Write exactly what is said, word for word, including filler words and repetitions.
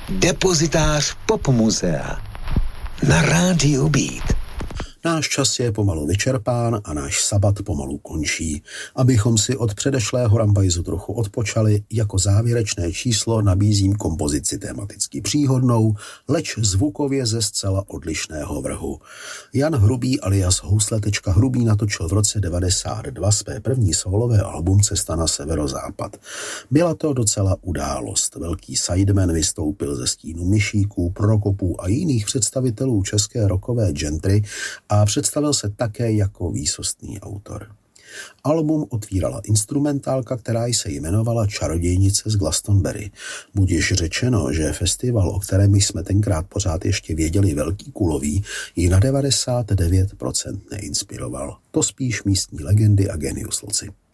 Depozitář Popmuzea na rádiu Beat. Náš čas je pomalu vyčerpán a náš sabat pomalu končí. Abychom si od předešlého rambajzu trochu odpočali, jako závěrečné číslo nabízím kompozici tematicky příhodnou, leč zvukově ze zcela odlišného vrhu. Jan Hrubý alias Housle. Hrubý natočil v roce devadesát dva své první solové album Cesta na severozápad. Byla to docela událost. Velký sideman vystoupil ze stínu Myšíků, Prokopů a jiných představitelů české rockové gentry a představil se také jako výsostný autor. Album otvírala instrumentálka, která se jmenovala Čarodějnice z Glastonbury. Budiž řečeno, že festival, o kterém jsme tenkrát pořád ještě věděli velký kulový, ji na devadesát devět procent neinspiroval. To spíš místní legendy a genius loci.